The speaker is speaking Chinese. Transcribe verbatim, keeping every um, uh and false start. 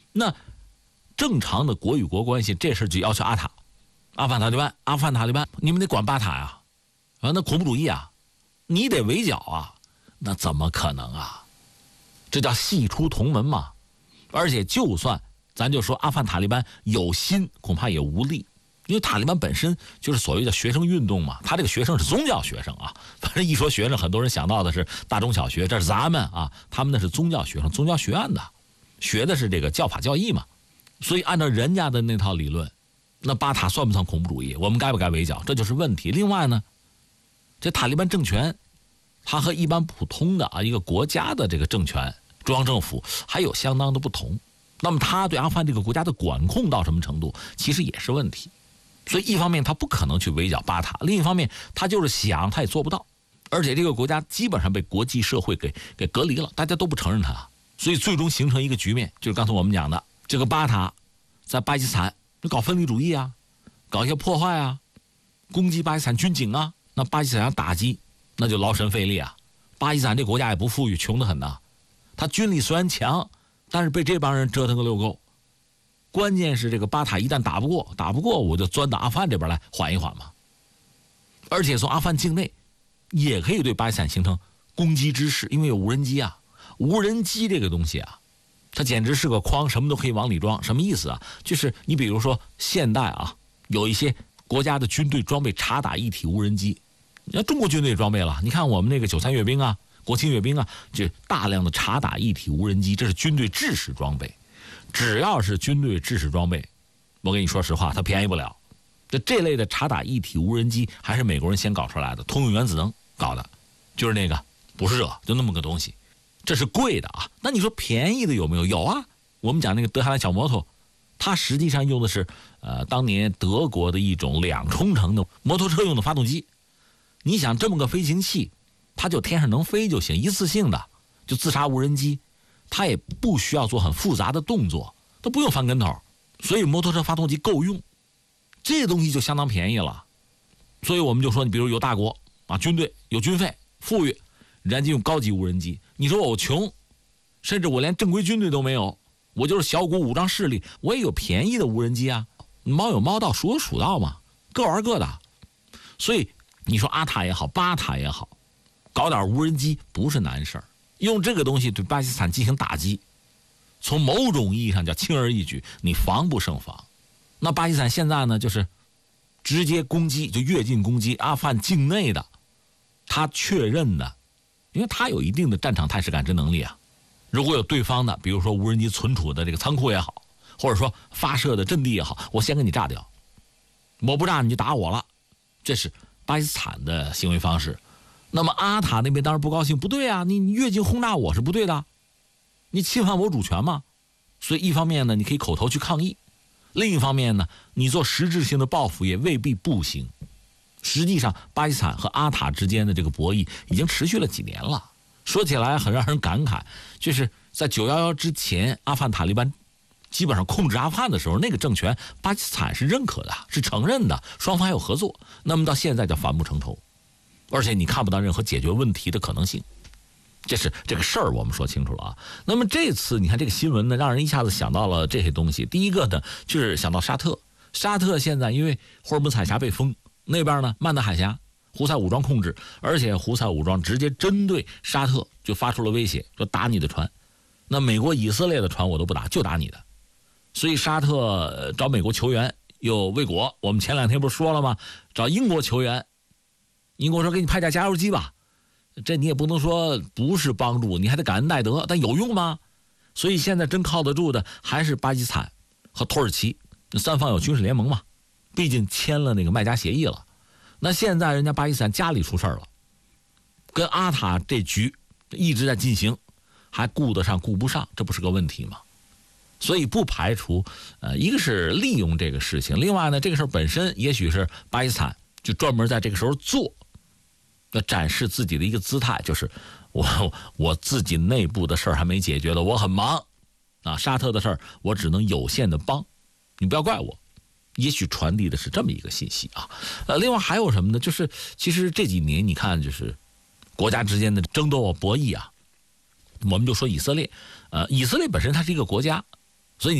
那正常的国与国关系，这事就要求阿塔、阿富汗塔利班、阿富汗塔利班，你们得管巴塔呀，啊，那恐怖主义啊，你得围剿啊，那怎么可能啊？这叫系出同门嘛。而且就算咱就说阿富汗塔利班有心，恐怕也无力，因为塔利班本身就是所谓的学生运动嘛，他这个学生是宗教学生啊。反正一说学生，很多人想到的是大中小学，这是咱们啊，他们那是宗教学生，宗教学院的，学的是这个教法教义嘛。所以按照人家的那套理论，那巴塔算不算恐怖主义？我们该不该围剿？这就是问题。另外呢，这塔利班政权，它和一般普通的啊一个国家的这个政权，中央政府还有相当的不同。那么他对阿富汗这个国家的管控到什么程度，其实也是问题。所以一方面他不可能去围剿巴塔，另一方面他就是想他也做不到。而且这个国家基本上被国际社会给给隔离了，大家都不承认他，所以最终形成一个局面，就是刚才我们讲的这个巴塔在巴基斯坦搞分离主义啊，搞一些破坏啊，攻击巴基斯坦军警啊，那巴基斯坦打击那就劳神费力啊。巴基斯坦这国家也不富裕，穷得很呐，他军力虽然强，但是被这帮人折腾个溜够。关键是这个巴塔一旦打不过，打不过我就钻到阿富汗这边来缓一缓嘛。而且从阿富汗境内也可以对巴基斯坦形成攻击之势，因为有无人机啊。无人机这个东西啊，它简直是个筐，什么都可以往里装。什么意思啊？就是你比如说现代啊，有一些国家的军队装备察打一体无人机，你看中国军队装备了，你看我们那个九三阅兵啊，国庆阅兵啊，就大量的察打一体无人机，这是军队制式装备。只要是军队制式装备，我跟你说实话，它便宜不了。这这类的察打一体无人机还是美国人先搞出来的，通用原子能搞的，就是那个捕食者，就那么个东西。这是贵的啊，那你说便宜的有没有？有啊，我们讲那个德黑兰小摩托，它实际上用的是呃当年德国的一种两冲程的摩托车用的发动机。你想这么个飞行器，它就天上能飞就行，一次性的就自杀无人机，它也不需要做很复杂的动作，它不用翻跟头，所以摩托车发动机够用，这东西就相当便宜了。所以我们就说，你比如有大国啊，军队有军费，富裕，人家用高级无人机。你说我穷，甚至我连正规军队都没有，我就是小股武装势力，我也有便宜的无人机啊，猫有猫道，鼠有鼠道嘛，各玩各的。所以你说阿塔也好，巴塔也好，搞点无人机不是难事儿，用这个东西对巴基斯坦进行打击，从某种意义上叫轻而易举，你防不胜防。那巴基斯坦现在呢，就是直接攻击，就越境攻击阿富汗境内的，他确认的，因为他有一定的战场态势感知能力啊。如果有对方的，比如说无人机存储的这个仓库也好，或者说发射的阵地也好，我先给你炸掉，我不炸你就打我了，这是巴基斯坦的行为方式。那么阿塔那边当然不高兴，不对啊，你你越境轰炸我是不对的，你侵犯我主权嘛。所以一方面呢，你可以口头去抗议，另一方面呢，你做实质性的报复也未必不行。实际上巴基斯坦和阿塔之间的这个博弈已经持续了几年了，说起来很让人感慨，就是在九一一之前，阿富汗塔利班基本上控制阿富汗的时候，那个政权巴基斯坦是认可的，是承认的，双方还有合作。那么到现在叫反目成仇，而且你看不到任何解决问题的可能性。这是这个事儿我们说清楚了啊。那么这次你看这个新闻呢，让人一下子想到了这些东西。第一个呢，就是想到沙特，沙特现在因为霍尔木兹海峡被封，那边呢曼德海峡胡塞武装控制，而且胡塞武装直接针对沙特就发出了威胁，说打你的船，那美国以色列的船我都不打，就打你的。所以沙特找美国求援又未果，我们前两天不是说了吗？找英国求援，英国说给你派架加油机吧，这你也不能说不是帮助，你还得感恩戴德，但有用吗？所以现在真靠得住的还是巴基斯坦和土耳其，三方有军事联盟嘛，毕竟签了那个麦加协议了。那现在人家巴基斯坦家里出事了，跟阿塔这局一直在进行，还顾得上顾不上，这不是个问题吗？所以不排除呃，一个是利用这个事情，另外呢，这个事儿本身也许是巴基斯坦就专门在这个时候做，要展示自己的一个姿态，就是我我自己内部的事儿还没解决了，我很忙啊，沙特的事儿我只能有限的帮，你不要怪我。也许传递的是这么一个信息啊。呃，另外还有什么呢？就是其实这几年你看，就是国家之间的争斗博弈啊，我们就说以色列，呃，以色列本身它是一个国家，